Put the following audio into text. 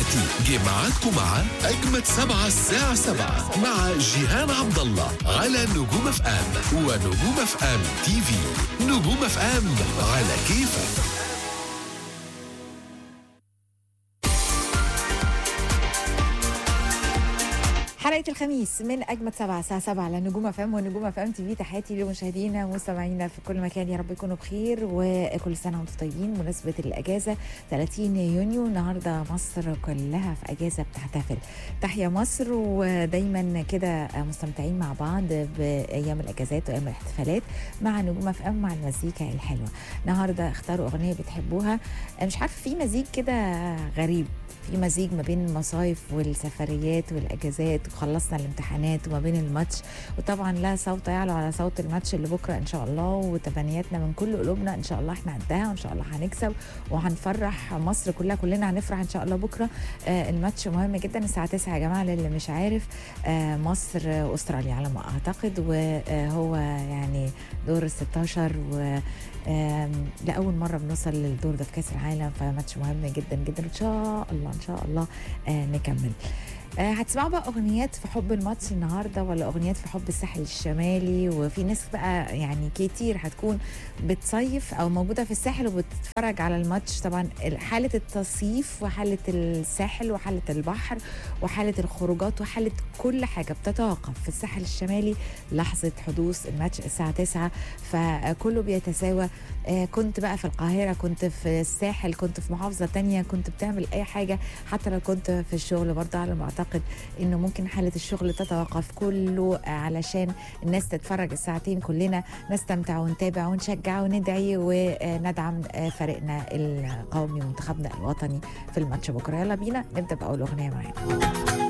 تحياتي جه معاكم مع أجمد 7 الساعة 7 مع جيهان عبد الله على نجوم اف ام ونجوم اف ام تي في. نجوم اف ام على كيفك. حلقة الخميس من أجمد 7 الساعة 7 على نجوم اف ام ونجوم اف ام تي في. تحياتي لمشاهدينا ومستمعينا في كل مكان، يا رب يكونوا بخير وكل سنة وانتم طيبين. مناسبة الأجازة 30 يونيو النهاردة مصر كلها في أجازة بتحتفل. تحيا مصر، ودايما كده مستمتعين مع بعض بأيام الأجازات وأيام الاحتفالات مع نجوم اف ام مع المزيكا الحلوة. النهاردة اختاروا أغنية بتحبوها. مش عارفة، في مزيج كده غريب، في مزيج ما بين المصايف والسفريات والاجازات وخلصنا الامتحانات وما بين الماتش، وطبعا لا صوت يعلو على صوت الماتش اللي بكره ان شاء الله، وتمنياتنا من كل قلوبنا ان شاء الله احنا قدها وان شاء الله هنكسب وهنفرح مصر كلها، كلنا هنفرح ان شاء الله بكره. الماتش مهم جدا الساعه 9 يا جماعه للي مش عارف. مصر استراليا على ما اعتقد، وهو يعني دور ال 16 و لأول مرة بنوصل للدور ده في كأس العالم، فماتش مهم جدا جدا. إن شاء الله إن شاء الله نكمل. هتسمعوا بقى أغنيات في حب الماتش النهاردة ولا أغنيات في حب الساحل الشمالي؟ وفي ناس بقى يعني كتير هتكون بتصيف أو موجودة في الساحل وبتتفرج على الماتش. طبعا حالة التصيف وحالة الساحل وحالة البحر وحالة الخروجات وحالة كل حاجة بتتوقف في الساحل الشمالي لحظة حدوث الماتش الساعة 9، فكله بيتساوى. كنت بقى في القاهرة، كنت في الساحل، كنت في محافظة تانية، كنت بتعمل أي حاجة، حتى لو كنت في الشغل برضه على ما أعتقد إنه ممكن حالة الشغل تتوقف كله علشان الناس تتفرج الساعتين، كلنا نستمتع ونتابع ونشجع وندعي وندعم فريقنا القومي ومنتخبنا الوطني في الماتش بكرة. يلا بينا نبدأ بأول أغنية معانا.